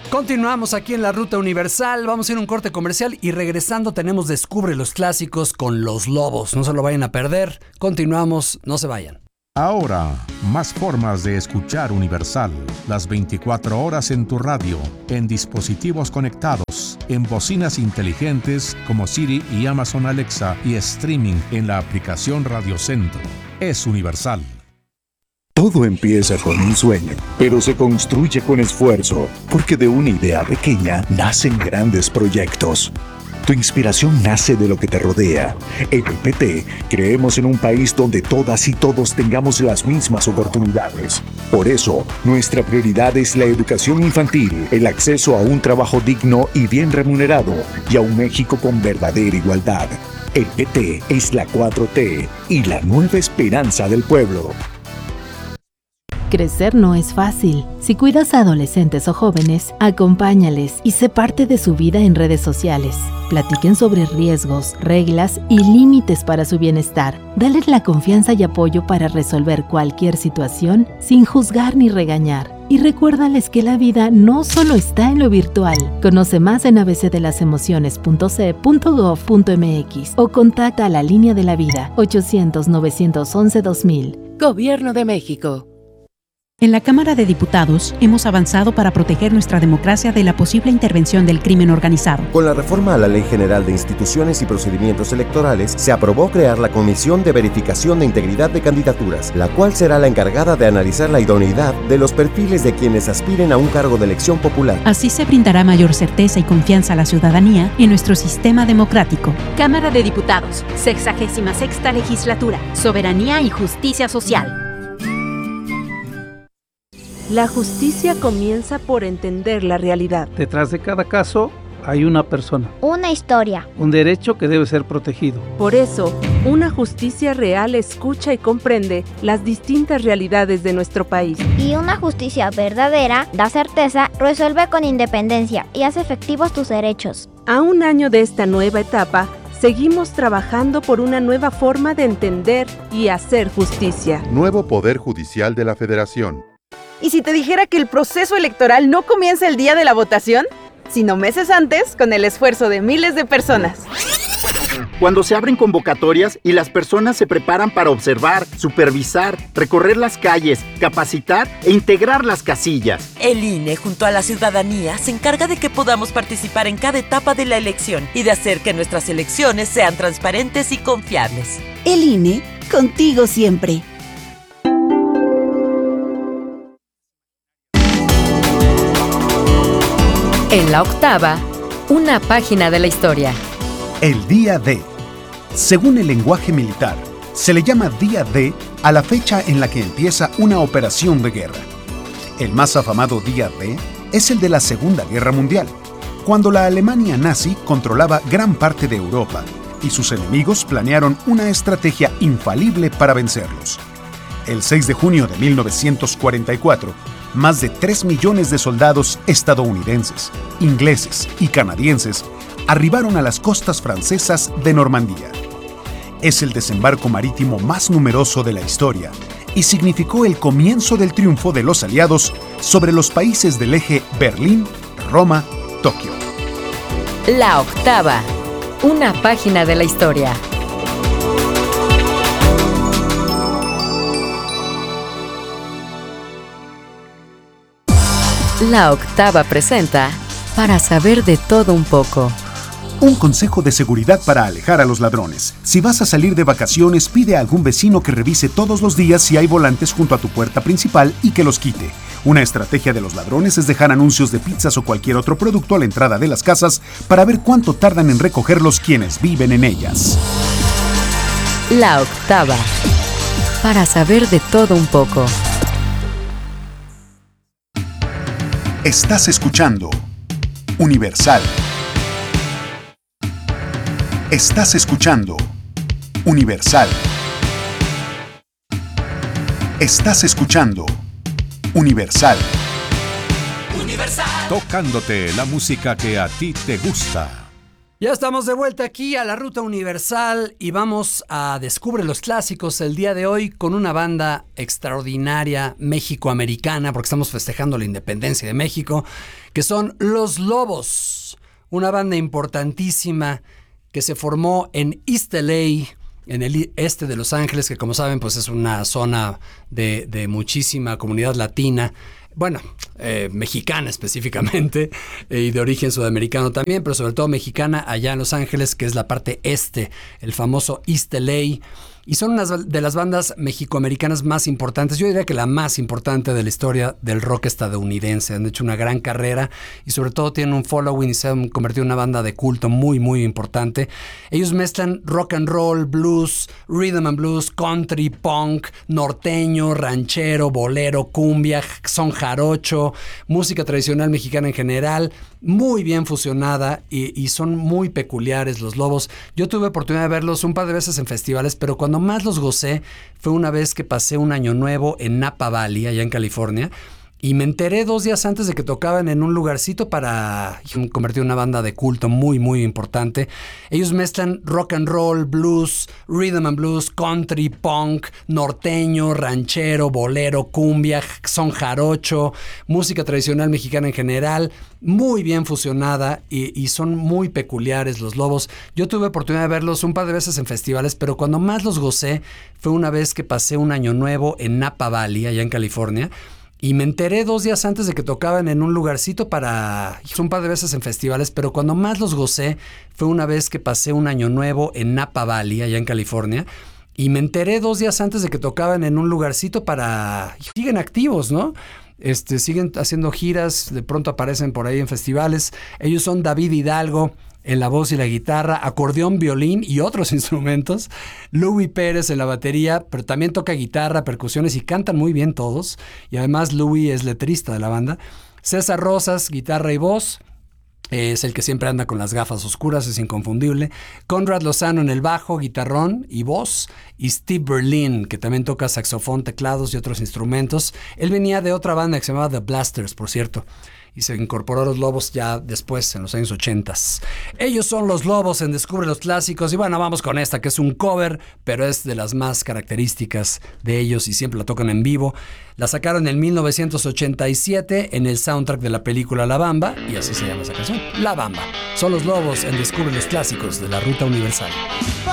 Continuamos aquí en la Ruta Universal, vamos a ir a un corte comercial y regresando tenemos Descubre los Clásicos con Los Lobos. No se lo vayan a perder, continuamos, no se vayan. Ahora, más formas de escuchar Universal, las 24 horas en tu radio, en dispositivos conectados, en bocinas inteligentes como Siri y Amazon Alexa y streaming en la aplicación Radio Centro. Es Universal. Todo empieza con un sueño, pero se construye con esfuerzo, porque de una idea pequeña nacen grandes proyectos. Tu inspiración nace de lo que te rodea. En el PT, creemos en un país donde todas y todos tengamos las mismas oportunidades. Por eso, nuestra prioridad es la educación infantil, el acceso a un trabajo digno y bien remunerado, y a un México con verdadera igualdad. El PT es la 4T y la nueva esperanza del pueblo. Crecer no es fácil. Si cuidas a adolescentes o jóvenes, acompáñales y sé parte de su vida en redes sociales. Platiquen sobre riesgos, reglas y límites para su bienestar. Dales la confianza y apoyo para resolver cualquier situación sin juzgar ni regañar. Y recuérdales que la vida no solo está en lo virtual. Conoce más en abcdelasemociones.ce.gov.mx o contacta a la Línea de la Vida 800-911-2000. Gobierno de México. En la Cámara de Diputados hemos avanzado para proteger nuestra democracia de la posible intervención del crimen organizado. Con la reforma a la Ley General de Instituciones y Procedimientos Electorales, se aprobó crear la Comisión de Verificación de Integridad de Candidaturas, la cual será la encargada de analizar la idoneidad de los perfiles de quienes aspiren a un cargo de elección popular. Así se brindará mayor certeza y confianza a la ciudadanía en nuestro sistema democrático. Cámara de Diputados, 66ª Legislatura, Soberanía y Justicia Social. La justicia comienza por entender la realidad. Detrás de cada caso hay una persona. Una historia. Un derecho que debe ser protegido. Por eso, una justicia real escucha y comprende las distintas realidades de nuestro país. Y una justicia verdadera da certeza, resuelve con independencia y hace efectivos tus derechos. A un año de esta nueva etapa, seguimos trabajando por una nueva forma de entender y hacer justicia. Nuevo Poder Judicial de la Federación. ¿Y si te dijera que el proceso electoral no comienza el día de la votación, sino meses antes, con el esfuerzo de miles de personas? Cuando se abren convocatorias y las personas se preparan para observar, supervisar, recorrer las calles, capacitar e integrar las casillas. El INE, junto a la ciudadanía, se encarga de que podamos participar en cada etapa de la elección y de hacer que nuestras elecciones sean transparentes y confiables. El INE, contigo siempre. En la octava, una página de la historia. El Día D. Según el lenguaje militar, se le llama Día D a la fecha en la que empieza una operación de guerra. El más afamado Día D es el de la Segunda Guerra Mundial, cuando la Alemania nazi controlaba gran parte de Europa y sus enemigos planearon una estrategia infalible para vencerlos. El 6 de junio de 1944, más de 3 millones de soldados estadounidenses, ingleses y canadienses arribaron a las costas francesas de Normandía. Es el desembarco marítimo más numeroso de la historia y significó el comienzo del triunfo de los aliados sobre los países del eje Berlín, Roma, Tokio. La octava, una página de la historia. La octava presenta Para saber de todo un poco. Un consejo de seguridad para alejar a los ladrones. Si vas a salir de vacaciones, pide a algún vecino que revise todos los días si hay volantes junto a tu puerta principal y que los quite. Una estrategia de los ladrones es dejar anuncios de pizzas o cualquier otro producto a la entrada de las casas para ver cuánto tardan en recogerlos quienes viven en ellas. La octava. Para saber de todo un poco. Estás escuchando Universal. Estás escuchando Universal. Estás escuchando Universal. Tocándote la música que a ti te gusta. Ya estamos de vuelta aquí a la Ruta Universal y vamos a Descubre los Clásicos el día de hoy con una banda extraordinaria mexicoamericana, porque estamos festejando la independencia de México, que son Los Lobos, una banda importantísima que se formó en East LA, en el este de Los Ángeles, que como saben pues es una zona de muchísima comunidad latina. Bueno, mexicana específicamente, y de origen sudamericano también, pero sobre todo mexicana allá en Los Ángeles, que es la parte este, el famoso East LA. Y son una de las bandas mexicoamericanas más importantes, yo diría que la más importante de la historia del rock estadounidense. Han hecho una gran carrera y sobre todo tienen un following y se han convertido en una banda de culto muy, muy importante. Ellos mezclan rock and roll, blues, rhythm and blues, country, punk, norteño, ranchero, bolero, cumbia, son jarocho, música tradicional mexicana en general, muy bien fusionada y son muy peculiares Los Lobos. Yo tuve oportunidad de verlos un par de veces en festivales, pero cuando más los gocé fue una vez que pasé un año nuevo en Napa Valley, allá en California, y me enteré 2 días antes de que tocaban en un lugarcito para convertir en una banda de culto muy, muy importante. Ellos mezclan rock and roll, blues, rhythm and blues, country, punk, norteño, ranchero, bolero, cumbia, son jarocho, música tradicional mexicana en general, muy bien fusionada y son muy peculiares Los Lobos. Yo tuve oportunidad de verlos un par de veces en festivales, pero cuando más los gocé fue una vez que pasé un año nuevo en Napa Valley, allá en California, y me enteré 2 días antes de que tocaban en un lugarcito para un par de veces en festivales, pero cuando más los gocé fue una vez que pasé un año nuevo en Napa Valley, allá en California, y me enteré 2 días antes de que tocaban en un lugarcito para... Siguen activos, ¿no? Siguen haciendo giras, de pronto aparecen por ahí en festivales. Ellos son David Hidalgo en la voz y la guitarra, acordeón, violín y otros instrumentos, Louis Pérez en la batería, pero también toca guitarra, percusiones y cantan muy bien todos, y además Louis es letrista de la banda. César Rosas, guitarra y voz, es el que siempre anda con las gafas oscuras, es inconfundible. Conrad Lozano en el bajo, guitarrón y voz, y Steve Berlin, que también toca saxofón, teclados y otros instrumentos. Él venía de otra banda que se llamaba The Blasters, por cierto, y se incorporó a Los Lobos ya después, en los años 80. Ellos son Los Lobos en Descubre los Clásicos, y bueno, vamos con esta, que es un cover, pero es de las más características de ellos y siempre la tocan en vivo. La sacaron en 1987 en el soundtrack de la película La Bamba, y así se llama esa canción, La Bamba. Son Los Lobos en Descubre los Clásicos de la Ruta Universal.